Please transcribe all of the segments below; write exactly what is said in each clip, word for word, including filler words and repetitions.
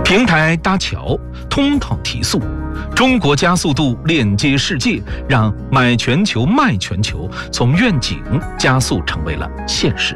平台搭桥，通道提速，中国加速度链接世界，让买全球卖全球从愿景加速成为了现实。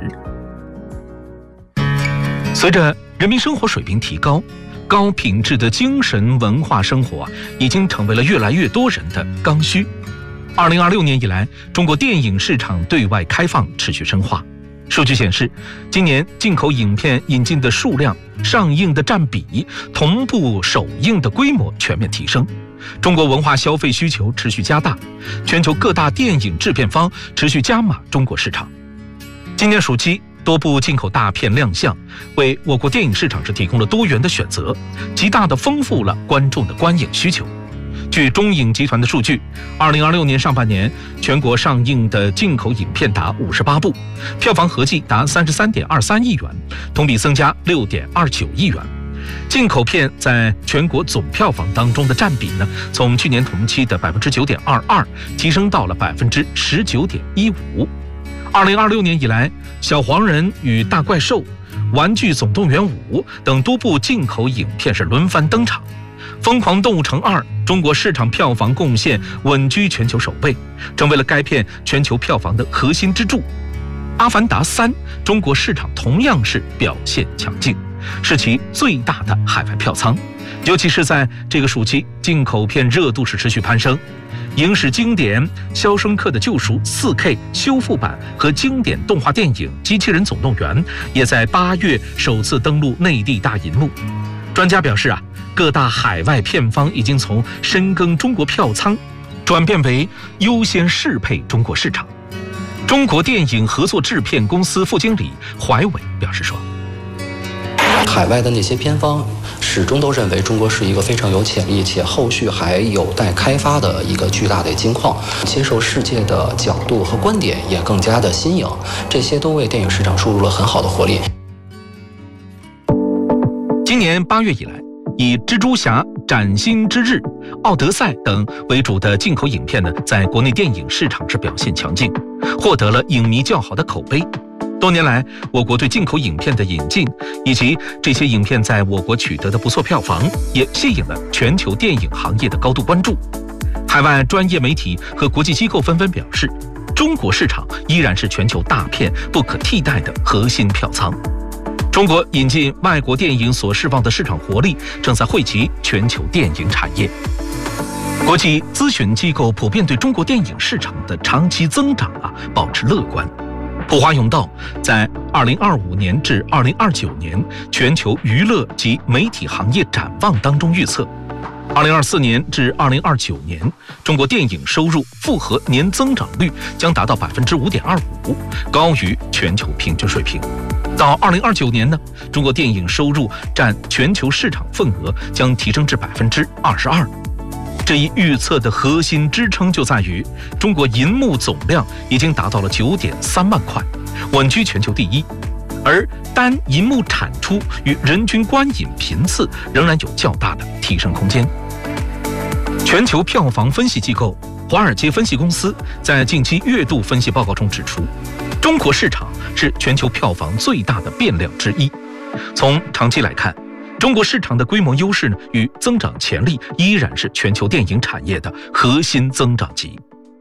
随着人民生活水平提高，高品质的精神文化生活啊，已经成为了越来越多人的刚需。二零二六年以来，中国电影市场对外开放持续深化。数据显示，今年进口影片引进的数量、上映的占比、同步首映的规模全面提升，中国文化消费需求持续加大，全球各大电影制片方持续加码中国市场。今年暑期，多部进口大片亮相，为我国电影市场是提供了多元的选择，极大地丰富了观众的观影需求。据中影集团的数据，二零二六年上半年全国上映的进口影片达五十八部，票房合计达三十三点二三亿元，同比增加六点二九亿元。进口片在全国总票房当中的占比呢，从去年同期的百分之九点二二提升到了百分之十九点一五。二零二六年以来，《小黄人与大怪兽》、《玩具总动员五》等多部进口影片是轮番登场。《疯狂动物城二》中国市场票房贡献稳居全球首位，成为了该片全球票房的核心支柱。《阿凡达三》中国市场同样是表现强劲，是其最大的海外票仓。尤其是在这个暑期，进口片热度是持续攀升。影史经典《肖申克的救赎》四 K 修复版和经典动画电影《机器人总动员》也在八月首次登陆内地大银幕。专家表示啊，各大海外片方已经从深耕中国票仓，转变为优先适配中国市场。中国电影合作制片公司副经理怀伟表示说， 海外的那些片方始终都认为中国是一个非常有潜力且后续还有待开发的一个巨大的金矿，接受世界的角度和观点也更加的新颖，这些都为电影市场输入了很好的活力。 今年八月以来，以蜘蛛侠、崭新之日、奥德赛等为主的进口影片呢，在国内电影市场是表现强劲，获得了影迷较好的口碑。多年来，我国对进口影片的引进，以及这些影片在我国取得的不错票房，也吸引了全球电影行业的高度关注。海外专业媒体和国际机构纷纷表示，中国市场依然是全球大片不可替代的核心票仓。中国引进外国电影所释放的市场活力，正在惠及全球电影产业。国际咨询机构普遍对中国电影市场的长期增长啊保持乐观。普华永道在二零二五年至二零二九年全球娱乐及媒体行业展望当中预测，二零二四年至二零二九年，中国电影收入复合年增长率将达到百分之五点二五，高于全球平均水平。到二零二九年呢，中国电影收入占全球市场份额将提升至百分之二十二。这一预测的核心支撑就在于中国银幕总量已经达到了九点三万块，稳居全球第一，而单银幕产出与人均观影频次仍然有较大的提升空间。全球票房分析机构华尔街分析公司在近期月度分析报告中指出，中国市场是全球票房最大的变量之一。从长期来看，中国市场的规模优势呢与增长潜力依然是全球电影产业的核心增长极。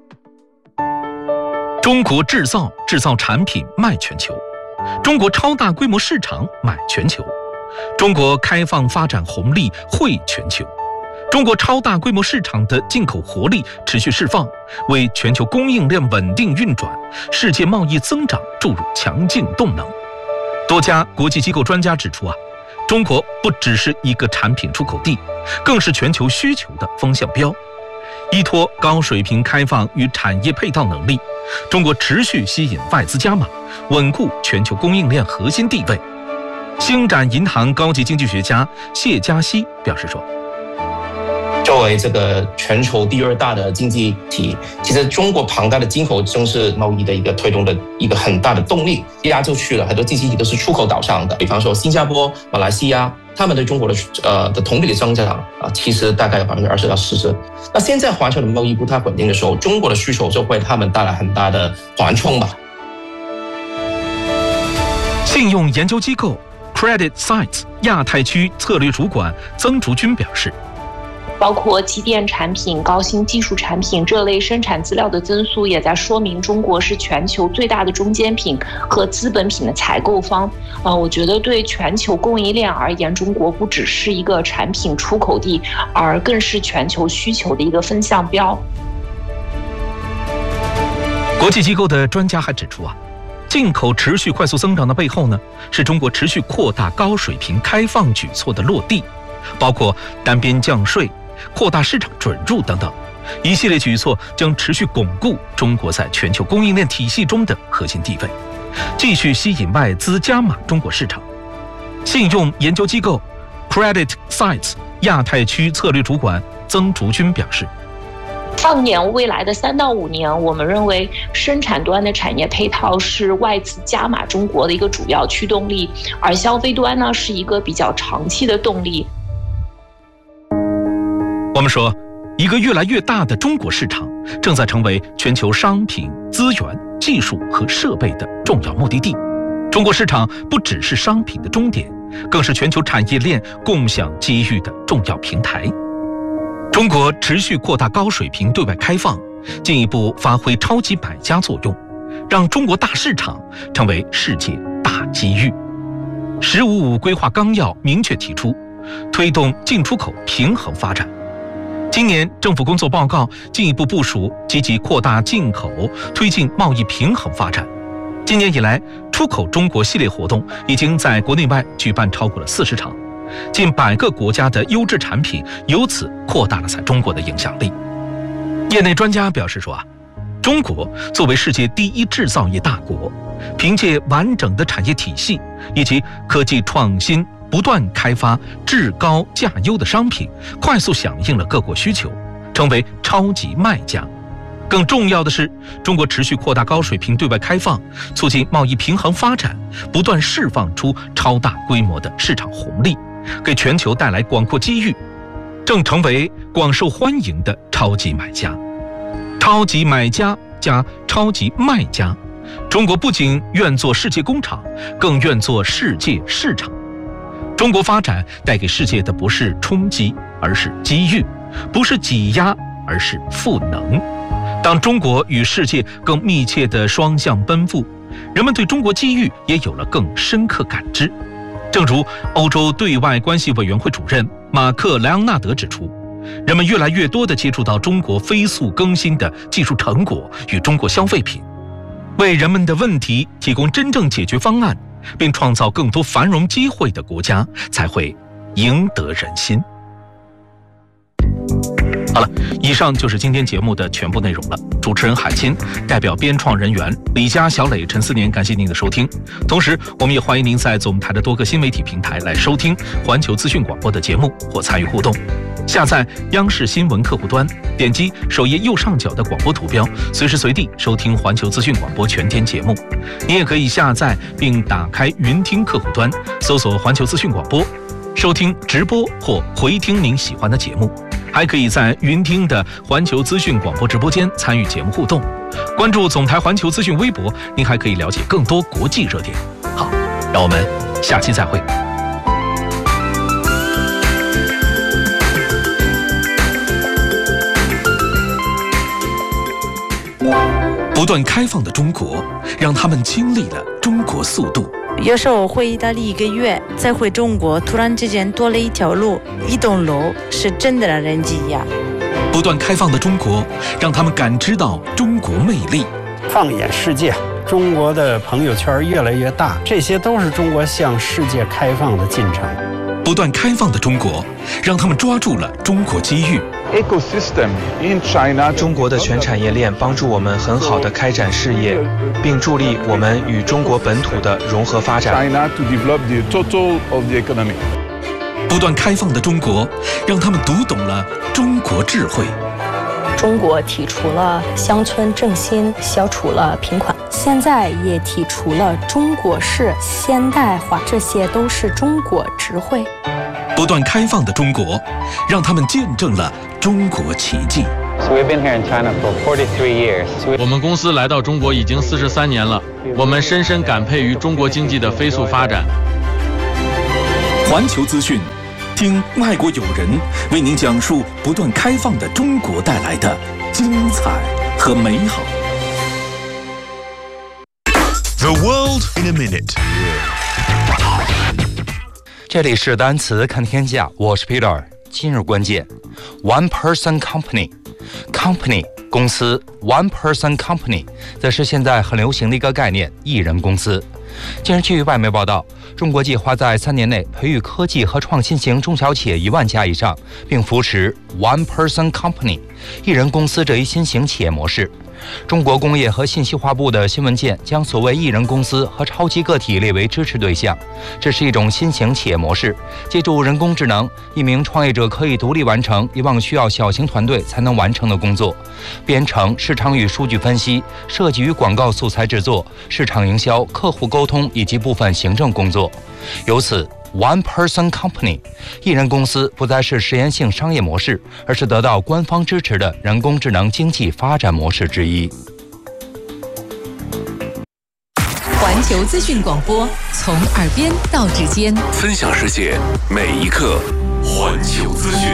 中国制造制造产品卖全球，中国超大规模市场买全球，中国开放发展红利惠全球。中国超大规模市场的进口活力持续释放，为全球供应链稳定运转、世界贸易增长注入强劲动能。多家国际机构专家指出啊，中国不只是一个产品出口地，更是全球需求的风向标。依托高水平开放与产业配套能力，中国持续吸引外资加码，稳固全球供应链核心地位。星展银行高级经济学家谢嘉熙表示说， 作为这个全球第二大的经济体，其实中国庞大的进口正是贸易的一个推动的一个很大的动力。亚洲区的很多经济体都是出口导向的，比方说新加坡、马来西亚，他们对中国的呃的同比的增长啊，其实大概有百分之二十到四十。那现在环球的贸易不太稳定的时候，中国的需求就会他们带来很大的缓冲吧。 信用研究机构 Credit Sites 亚太区策略主管曾竹君表示， 包括机电产品、高新技术产品这类生产资料的增速，也在说明中国是全球最大的中间品和资本品的采购方。呃，我觉得对全球供应链而言，中国不只是一个产品出口地，而更是全球需求的一个风向标。 国际机构的专家还指出啊，进口持续快速增长的背后呢，是中国持续扩大高水平开放举措的落地，包括单边降税、扩大市场准入等等，一系列举措将持续巩固中国在全球供应链体系中的核心地位，继续吸引外资加码中国市场。信用研究机构 Credit Sites 亚太区策略主管曾竹君表示， 放眼未来的三到五年，我们认为生产端的产业配套是外资加码中国的一个主要驱动力，而消费端呢是一个比较长期的动力。 我们说，一个越来越大的中国市场正在成为全球商品、资源、技术和设备的重要目的地。中国市场不只是商品的终点，更是全球产业链共享机遇的重要平台。中国持续扩大高水平对外开放，进一步发挥超级买家作用，让中国大市场成为世界大机遇。十五五规划纲要明确提出，推动进出口平衡发展。今年政府工作报告进一步部署积极扩大进口，推进贸易平衡发展。今年以来，出口中国系列活动已经在国内外举办超过了四十场，近百个国家的优质产品由此扩大了在中国的影响力。业内专家表示说啊，中国作为世界第一制造业大国，凭借完整的产业体系以及科技创新，不断开发质高价优的商品，快速响应了各国需求，成为超级卖家。更重要的是，中国持续扩大高水平对外开放，促进贸易平衡发展，不断释放出超大规模的市场红利，给全球带来广阔机遇，正成为广受欢迎的超级买家。超级买家加超级卖家，中国不仅愿做世界工厂，更愿做世界市场。中国发展带给世界的不是冲击，而是机遇；不是挤压，而是赋能。当中国与世界更密切的双向奔赴，人们对中国机遇也有了更深刻感知。正如欧洲对外关系委员会主任马克莱昂纳德指出，人们越来越多地接触到中国飞速更新的技术成果与中国消费品，为人们的问题提供真正解决方案，并创造更多繁荣机会的国家才会赢得人心。好了，以上就是今天节目的全部内容了。主持人海清，代表编创人员李佳、小磊、陈思年，感谢您的收听。同时，我们也欢迎您在总台的多个新媒体平台来收听环球资讯广播的节目或参与互动。下载央视新闻客户端，点击首页右上角的广播图标，随时随地收听环球资讯广播全天节目。您也可以下载并打开云听客户端，搜索环球资讯广播，收听直播或回听您喜欢的节目。还可以在云听的环球资讯广播直播间参与节目互动，关注总台环球资讯微博，您还可以了解更多国际热点。好，让我们下期再会。不断开放的中国，让他们经历了中国速度。 有时候回意大利一个月，再回中国，突然之间多了一条路，一栋楼，是真的让人惊讶。 不断开放的中国，让他们感知到中国魅力。 放眼世界，中国的朋友圈越来越大，这些都是中国向世界开放的进程。 不断开放的中国，让他们抓住了中国机遇。 中国的全产业链帮助我们很好地开展事业，并助力我们与中国本土的融合发展。 不断开放的中国，让他们读懂了中国智慧。 中国提出了乡村振兴，消除了贫困，现在也提出了中国式现代化，这些都是中国智慧。 不断开放的中国，让他们见证了中国奇迹。 我们公司来到中国已经四十三年了，我们深深感佩于中国经济的飞速发展。 环球资讯，听外国友人为您讲述不断开放的中国带来的精彩和美好。 The world in a minute。 这里是单词看天下，我是 Peter。今日关键 ，One Person Company，Company 公司 ，One Person Company 则是现在很流行的一个概念，一人公司。近日，据外媒报道，中国计划在三年内培育科技和创新型中小企业一万家以上，并扶持 One Person Company 一人公司这一新型企业模式。中国工业和信息化部的新文件将所谓一人公司和超级个体列为支持对象。这是一种新型企业模式，借助人工智能，一名创业者可以独立完成以往需要小型团队才能完成的工作，编程、市场与数据分析、设计与广告素材制作、市场营销、客户沟通以及部分行政工作。由此One Person Company 一人公司不再是实验性商业模式，而是得到官方支持的人工智能经济发展模式之一。 环球资讯广播，从耳边到指尖， 分享世界每一刻。环球资讯。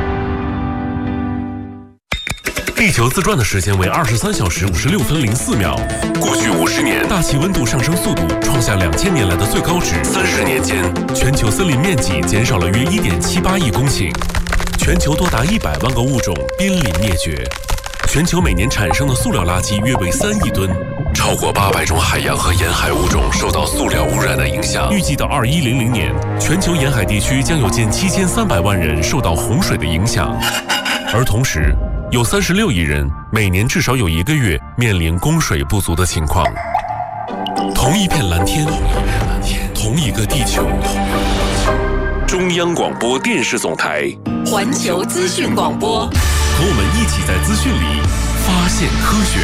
地球自转的时间为二十三小时五十六分零四秒。过去五十年，大气温度上升速度创下两千年来的最高值。三十年间，全球森林面积减少了约一点七八亿公顷，全球多达一百万个物种濒临灭绝。全球每年产生的塑料垃圾约为三亿吨，超过八百种海洋和沿海物种受到塑料污染的影响。预计到二一零零年，全球沿海地区将有近七千三百万人受到洪水的影响，而同时，有三十六亿人每年至少有一个月面临供水不足的情况。同一片蓝天，同一个地球。中央广播电视总台， 环球资讯广播， 和我们一起在资讯里发现科学。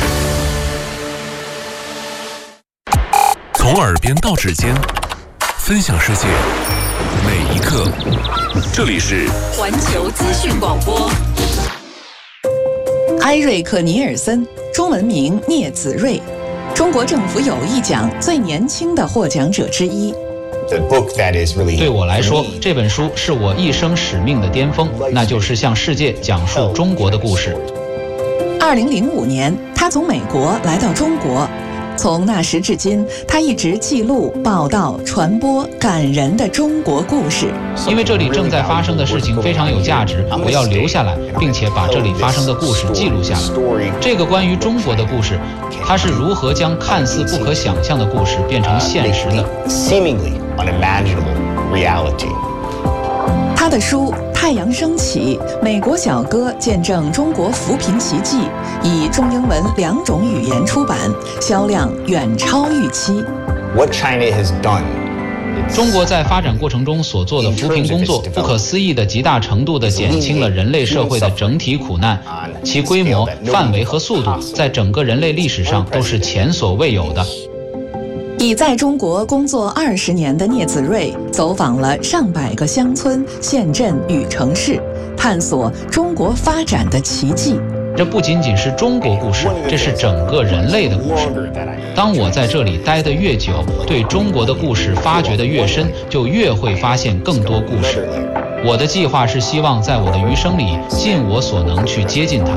从耳边到指尖，分享世界每一刻。这里是环球资讯广播。 埃瑞克·尼尔森，中文名聂子睿，中国政府友谊奖最年轻的获奖者之一。 对我来说，这本书是我一生使命的巅峰，那就是向世界讲述中国的故事。 二零零五年，他从美国来到中国，从那时至今，他一直记录、报道、传播感人的中国故事。 因为这里正在发生的事情非常有价值，我要留下来，并且把这里发生的故事记录下来。这个关于中国的故事，它是如何将看似不可想象的故事变成现实的。 他的书《太阳升起》《美国小哥见证中国扶贫奇迹》以中英文两种语言出版，销量远超预期。 What China has done。中国在发展过程中所做的扶贫工作，不可思议地极大程度地减轻了人类社会的整体苦难，其规模、范围和速度，在整个人类历史上都是前所未有的。 已在中国工作二十年的聂子睿走访了上百个乡村、县镇与城市，探索中国发展的奇迹。 这不仅仅是中国故事，这是整个人类的故事。当我在这里待得越久，对中国的故事发掘得越深，就越会发现更多故事。我的计划是希望在我的余生里尽我所能去接近它。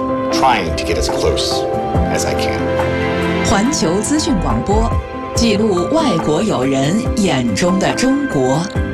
环球资讯广播，记录外国友人眼中的中国。